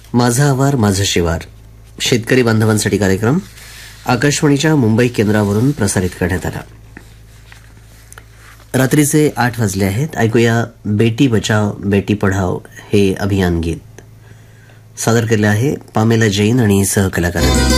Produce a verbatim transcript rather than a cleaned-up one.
माझा आवार माझं शिवार शेतकरी बांधवांसाठी कार्यक्रम आकाशवाणीच्या मुंबई केंद्रावरून प्रसारित करण्यात आला. रात्रीचे आठ वाजले आहेत. ऐकूया बेटी बचाव बेटी पढाव हे अभियान गीत. सादर केले आहे पामेला जैन आणि सहकलाकारांनी.